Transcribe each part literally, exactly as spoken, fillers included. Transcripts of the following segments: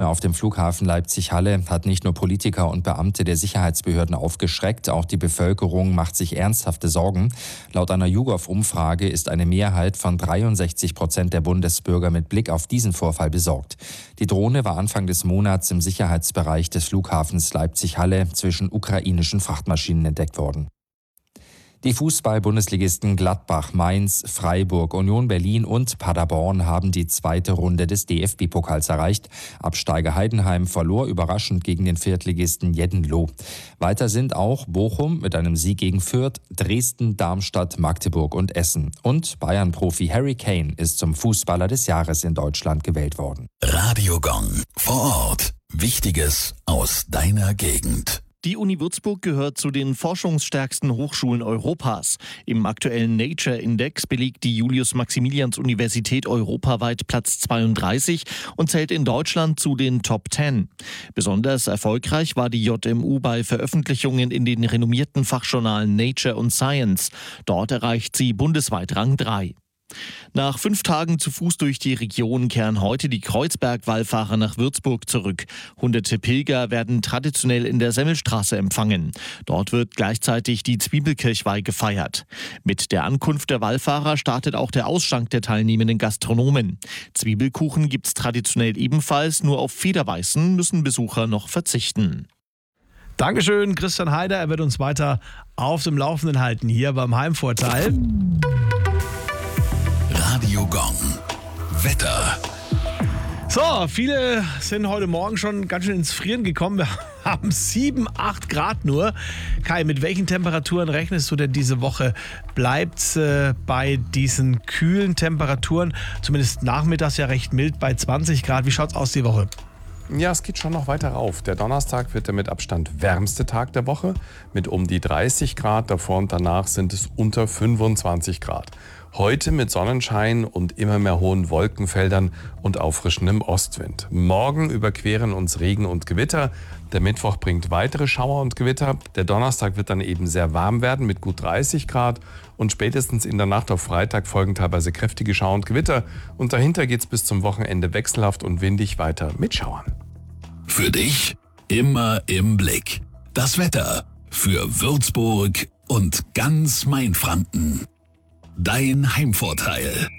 auf dem Flughafen Leipzig-Halle hat nicht nur Politiker und Beamte der Sicherheitsbehörden aufgeschreckt, auch die Bevölkerung macht sich ernsthafte Sorgen. Laut einer YouGov-Umfrage ist eine Mehrheit von dreiundsechzig Prozent der Bundesbürger mit Blick auf diesen Vorfall besorgt. Die Drohne war Anfang des Monats im Sicherheitsbereich des Flughafens Leipzig-Halle zwischen ukrainischen Frachtmaschinen entdeckt worden. Die Fußball-Bundesligisten Gladbach, Mainz, Freiburg, Union Berlin und Paderborn haben die zweite Runde des D F B-Pokals erreicht. Absteiger Heidenheim verlor überraschend gegen den Viertligisten Jeddenloh. Weiter sind auch Bochum mit einem Sieg gegen Fürth, Dresden, Darmstadt, Magdeburg und Essen. Und Bayern-Profi Harry Kane ist zum Fußballer des Jahres in Deutschland gewählt worden. Radio Gong vor Ort. Wichtiges aus deiner Gegend. Die Uni Würzburg gehört zu den forschungsstärksten Hochschulen Europas. Im aktuellen Nature-Index belegt die Julius-Maximilians-Universität europaweit Platz zweiunddreißig und zählt in Deutschland zu den Top zehn. Besonders erfolgreich war die J M U bei Veröffentlichungen in den renommierten Fachjournalen Nature und Science. Dort erreicht sie bundesweit Rang drei. Nach fünf Tagen zu Fuß durch die Region kehren heute die Kreuzberg-Wallfahrer nach Würzburg zurück. Hunderte Pilger werden traditionell in der Semmelstraße empfangen. Dort wird gleichzeitig die Zwiebelkirchweih gefeiert. Mit der Ankunft der Wallfahrer startet auch der Ausschank der teilnehmenden Gastronomen. Zwiebelkuchen gibt's traditionell ebenfalls, nur auf Federweißen müssen Besucher noch verzichten. Dankeschön, Christian Heider. Er wird uns weiter auf dem Laufenden halten hier beim Heimvorteil. Radio Gong. Wetter. So, viele sind heute Morgen schon ganz schön ins Frieren gekommen. Wir haben sieben, acht Grad nur. Kai, mit welchen Temperaturen rechnest du denn diese Woche? Bleibt es äh, bei diesen kühlen Temperaturen, zumindest nachmittags ja recht mild, bei zwanzig Grad? Wie schaut's aus die Woche? Ja, es geht schon noch weiter rauf. Der Donnerstag wird der mit Abstand wärmste Tag der Woche mit um die dreißig Grad. Davor und danach sind es unter fünfundzwanzig Grad. Heute mit Sonnenschein und immer mehr hohen Wolkenfeldern und auffrischendem Ostwind. Morgen überqueren uns Regen und Gewitter. Der Mittwoch bringt weitere Schauer und Gewitter. Der Donnerstag wird dann eben sehr warm werden mit gut dreißig Grad. Und spätestens in der Nacht auf Freitag folgen teilweise kräftige Schauer und Gewitter. Und dahinter geht es bis zum Wochenende wechselhaft und windig weiter mit Schauern. Für dich immer im Blick. Das Wetter für Würzburg und ganz Mainfranken. Dein Heimvorteil.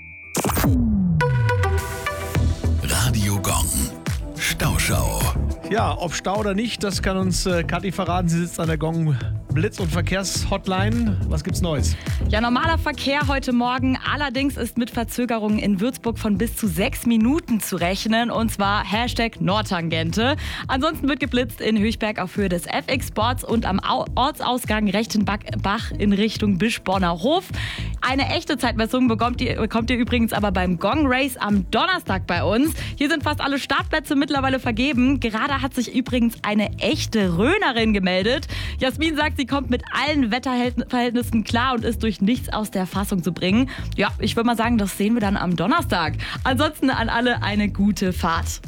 Radio Gong. Stauschau. Ja, ob Stau oder nicht, das kann uns äh, Kathi verraten. Sie sitzt an der Gong Blitz- und Verkehrshotline. Was gibt's Neues? Ja, normaler Verkehr heute Morgen. Allerdings ist mit Verzögerungen in Würzburg von bis zu sechs Minuten zu rechnen. Und zwar Hashtag Nordtangente. Ansonsten wird geblitzt in Höchberg auf Höhe des F X Sports und am Au- Ortsausgang Rechtenbach in Richtung Bischborner Hof. Eine echte Zeitmessung bekommt ihr, bekommt ihr übrigens aber beim Gong Race am Donnerstag bei uns. Hier sind fast alle Startplätze mittlerweile vergeben. Gerade hat sich übrigens eine echte Rönerin gemeldet. Jasmin sagt, sie kommt mit allen Wetterverhältnissen klar und ist durch nichts aus der Fassung zu bringen. Ja, ich würde mal sagen, das sehen wir dann am Donnerstag. Ansonsten an alle eine gute Fahrt.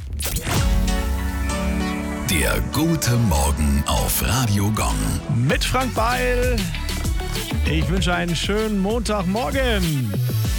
Der gute Morgen auf Radio Gong. Mit Frank Beil. Ich wünsche einen schönen Montagmorgen.